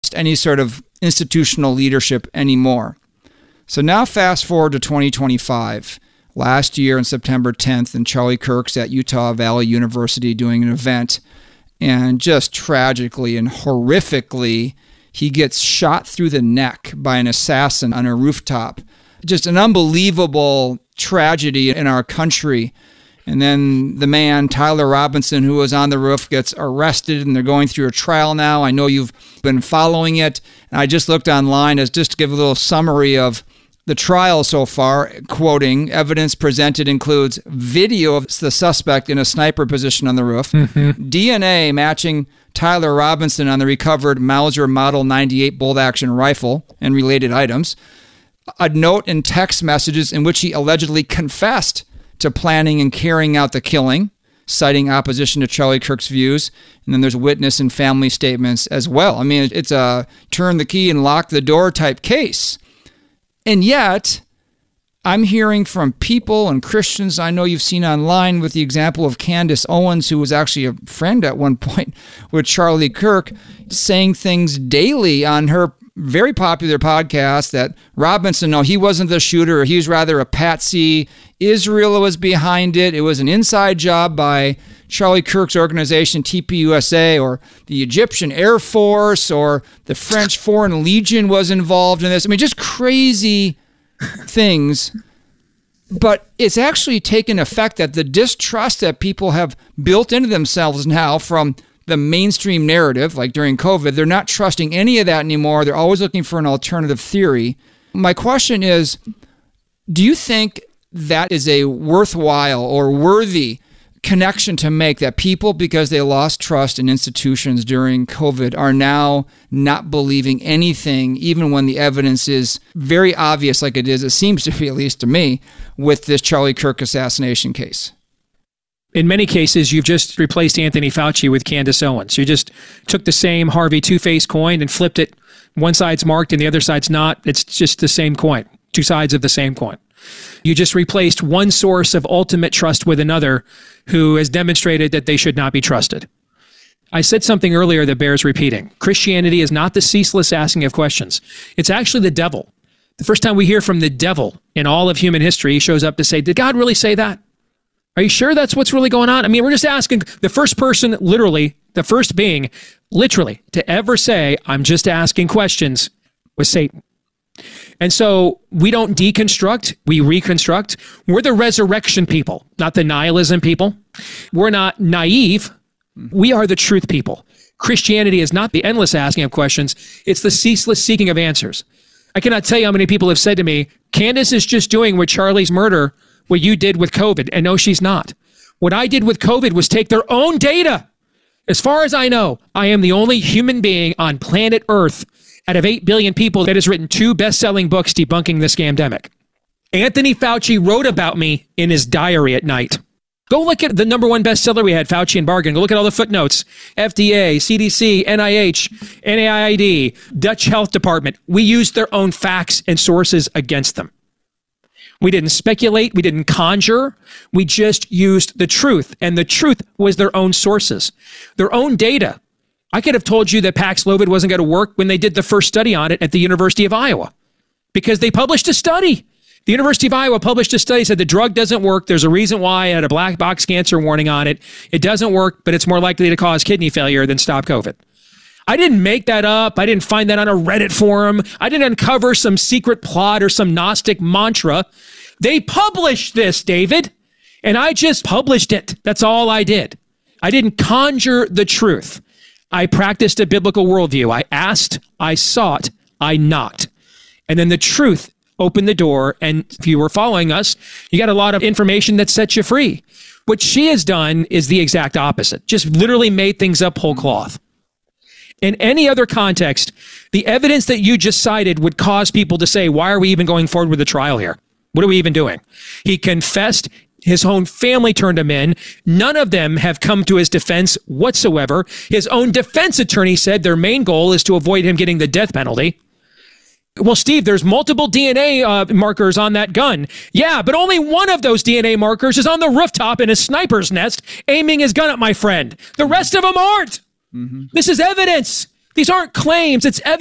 any sort of institutional leadership anymore. So now fast forward to 2025. Last year on September 10th, and Charlie Kirk's at Utah Valley University doing an event, and just tragically and horrifically, he gets shot through the neck by an assassin on a rooftop. Just an unbelievable tragedy in our country. And then the man, Tyler Robinson, who was on the roof, gets arrested, and they're going through a trial now. I know you've been following it. And I just looked online as just to give a little summary of the trial so far, quoting, evidence presented includes video of the suspect in a sniper position on the roof, DNA matching Tyler Robinson on the recovered Mauser Model 98 bolt-action rifle and related items, a note and text messages in which he allegedly confessed to planning and carrying out the killing, citing opposition to Charlie Kirk's views, and then there's witness and family statements as well. I mean, it's a turn the key and lock the door type case. And yet, I'm hearing from people and Christians I know you've seen online with the example of Candace Owens, who was actually a friend at one point with Charlie Kirk, saying things daily on her very popular podcast that Robinson, no, he wasn't the shooter. He was rather a patsy. Israel was behind it. It was an inside job by Charlie Kirk's organization, TPUSA, or the Egyptian Air Force, or the French Foreign Legion was involved in this. I mean, just crazy things. But it's actually taken effect that the distrust that people have built into themselves now from the mainstream narrative, like during COVID, they're not trusting any of that anymore. They're always looking for an alternative theory. My question is, do you think that is a worthwhile or worthy connection to make, that people, because they lost trust in institutions during COVID, are now not believing anything, even when the evidence is very obvious, like it seems to be, at least to me, with this Charlie Kirk assassination case? In many cases, you've just replaced Anthony Fauci with Candace Owens. You just took the same Harvey Two-Face coin and flipped it. One side's marked and the other side's not. It's just the same coin, two sides of the same coin. You just replaced one source of ultimate trust with another who has demonstrated that they should not be trusted. I said something earlier that bears repeating. Christianity is not the ceaseless asking of questions. It's actually the devil. The first time we hear from the devil in all of human history, he shows up to say, did God really say that? Are you sure that's what's really going on? I mean, we're just asking the first person, literally, the first being, literally, to ever say, I'm just asking questions, was Satan. And so we don't deconstruct, we reconstruct. We're the resurrection people, not the nihilism people. We're not naive. We are the truth people. Christianity is not the endless asking of questions. It's the ceaseless seeking of answers. I cannot tell you how many people have said to me, Candace is just doing with Charlie's murder what you did with COVID. And no, she's not. What I did with COVID was take their own data. As far as I know, I am the only human being on planet Earth out of 8 billion people that has written 2 best-selling books debunking the scamdemic. Anthony Fauci wrote about me in his diary at night. Go look at the #1 bestseller we had, Fauci and Bargain. Go look at all the footnotes. FDA, CDC, NIH, NIAID, Dutch Health Department. We used their own facts and sources against them. We didn't speculate. We didn't conjure. We just used the truth. And the truth was their own sources, their own data. I could have told you that Paxlovid wasn't going to work when they did the first study on it at the University of Iowa, because they published a study. The University of Iowa published a study, said the drug doesn't work. There's a reason why it had a black box cancer warning on it. It doesn't work, but it's more likely to cause kidney failure than stop COVID. I didn't make that up. I didn't find that on a Reddit forum. I didn't uncover some secret plot or some Gnostic mantra. They published this, David, and I just published it. That's all I did. I didn't conjure the truth. I practiced a biblical worldview. I asked, I sought, I knocked. And then the truth opened the door. And if you were following us, you got a lot of information that sets you free. What she has done is the exact opposite. Just literally made things up whole cloth. In any other context, the evidence that you just cited would cause people to say, why are we even going forward with the trial here? What are we even doing? He confessed. His own family turned him in. None of them have come to his defense whatsoever. His own defense attorney said their main goal is to avoid him getting the death penalty. Well, Steve, there's multiple DNA markers on that gun. Yeah, but only one of those DNA markers is on the rooftop in a sniper's nest aiming his gun at my friend. The rest of them aren't. Mm-hmm. This is evidence. These aren't claims, it's evidence.